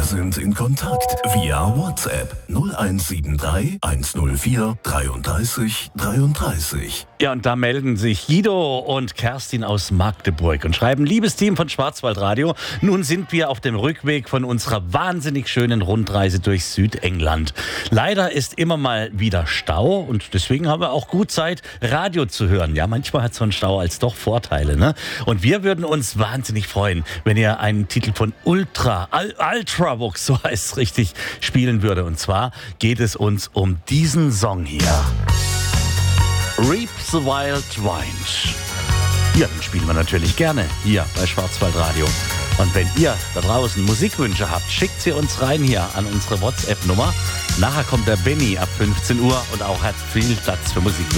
sind in Kontakt via WhatsApp 0173 104 33 33. Ja, und da melden sich Guido und Kerstin aus Magdeburg und schreiben: Liebes Team von Schwarzwaldradio, nun sind wir auf dem Rückweg von unserer wahnsinnig schönen Rundreise durch Südengland. Leider ist immer mal wieder Stau und deswegen haben wir auch gut Zeit, Radio zu hören. Ja, manchmal hat so ein Stau als doch Vorteile, ne? Und wir würden uns wahnsinnig freuen, wenn ihr einen Titel von Ultravox, so heißt es richtig, spielen würde. Und zwar geht es uns um diesen Song hier. Reap the Wild Vine. Ja, den spielen wir natürlich gerne hier bei Schwarzwaldradio. Und wenn ihr da draußen Musikwünsche habt, schickt sie uns rein hier an unsere WhatsApp-Nummer. Nachher kommt der Benny ab 15 Uhr und auch hat viel Platz für Musikwünsche.